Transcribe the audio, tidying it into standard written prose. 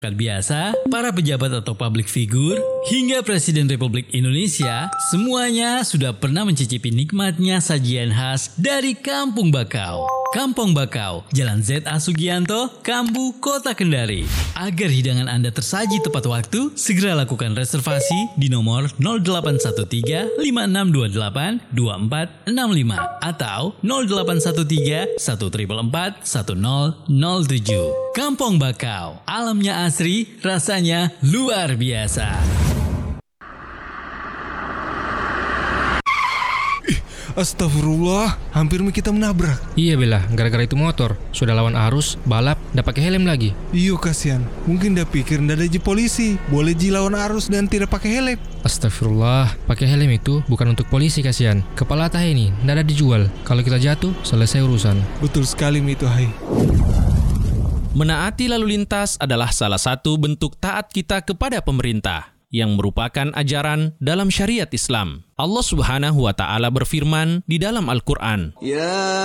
Biasa, para pejabat atau public figure, hingga Presiden Republik Indonesia, semuanya sudah pernah mencicipi nikmatnya sajian khas dari Kampung Bakau. Kampung Bakau, Jalan Z.A. Sugianto, Kambu, Kota Kendari. Agar hidangan Anda tersaji tepat waktu, segera lakukan reservasi di nomor 0813 5628 2465 atau 0813 1444 1007. Kampung Bakau, alamnya asri, rasanya luar biasa. Astagfirullah, hampir kita menabrak. Iya Bella, gara-gara itu motor. Sudah lawan arus, balap, ndak pakai helm lagi. Iyo kasihan, mungkin dia pikir ndak ada polisi. Boleh lawan arus dan tidak pakai helm. Astagfirullah, pakai helm itu bukan untuk polisi kasihan. Kepala tah ini ndak ada dijual. Kalau kita jatuh, selesai urusan. Betul sekali itu, hai. Menaati lalu lintas adalah salah satu bentuk taat kita kepada pemerintah yang merupakan ajaran dalam syariat Islam. Allah Subhanahu wa taala berfirman di dalam Al-Qur'an,